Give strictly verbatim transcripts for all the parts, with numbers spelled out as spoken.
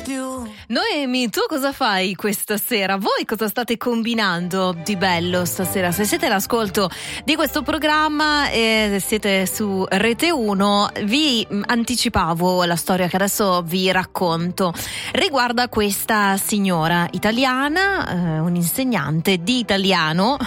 più. Noemi, tu cosa fai questa sera? Voi cosa state combinando di bello stasera? Se siete all'ascolto di questo programma e siete su Rete uno, vi anticipavo la storia che adesso vi racconto. Riguarda questa signora italiana, eh, un insegnante di italiano,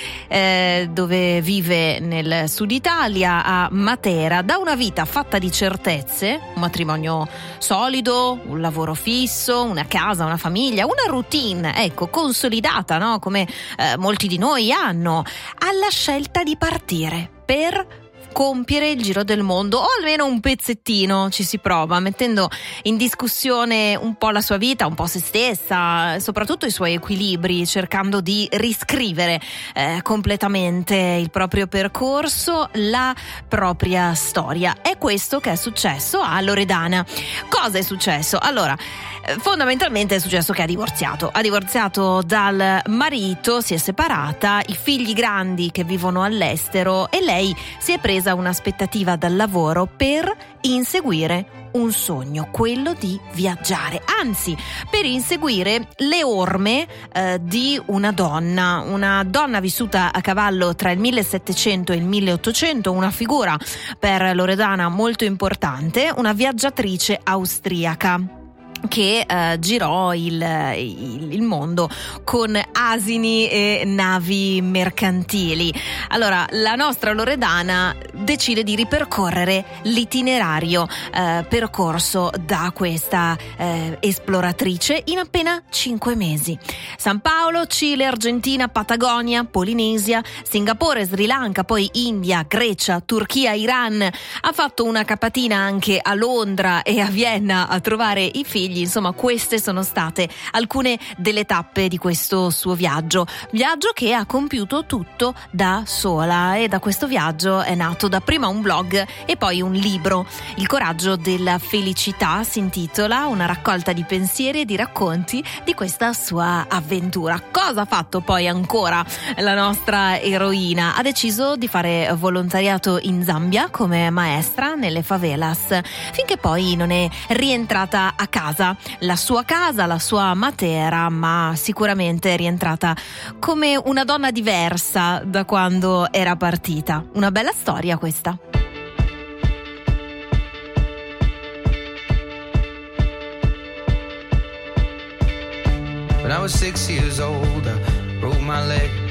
eh, dove vive nel sud Italia, a Matera, da una vita fatta di certezze, un matrimonio solido, un lavoro fisso, una casa, una famiglia, una routine, ecco, consolidata, no? Come eh, molti di noi hanno, alla scelta di partire per compiere il giro del mondo, o almeno un pezzettino ci si prova, mettendo in discussione un po' la sua vita, un po' se stessa, soprattutto i suoi equilibri, cercando di riscrivere eh, completamente il proprio percorso, la propria storia. È questo che è successo a Loredana. Cosa è successo? Allora, fondamentalmente è successo che ha divorziato ha divorziato dal marito, si è separata, i figli grandi che vivono all'estero, e lei si è presa un'aspettativa dal lavoro per inseguire un sogno, quello di viaggiare, anzi per inseguire le orme eh, di una donna, una donna vissuta a cavallo tra il millesettecento e il milleottocento, una figura per Loredana molto importante, una viaggiatrice austriaca che eh, girò il, il, il mondo con asini e navi mercantili. Allora, la nostra Loredana decide di ripercorrere l'itinerario eh, percorso da questa eh, esploratrice in appena cinque mesi. San Paolo, Cile, Argentina, Patagonia, Polinesia, Singapore, Sri Lanka, poi India, Grecia, Turchia, Iran. Ha fatto una capatina anche a Londra e a Vienna a trovare i figli. Insomma, queste sono state alcune delle tappe di questo suo viaggio. Viaggio che ha compiuto tutto da sola, e da questo viaggio è nato dapprima un blog e poi un libro. Il coraggio della felicità si intitola, una raccolta di pensieri e di racconti di questa sua avventura. Cosa ha fatto poi ancora la nostra eroina? Ha deciso di fare volontariato in Zambia come maestra nelle favelas, finché poi non è rientrata a casa. La sua casa, la sua Matera, ma sicuramente è rientrata come una donna diversa da quando era partita. Una bella storia questa. When I was six years old, I broke my leg.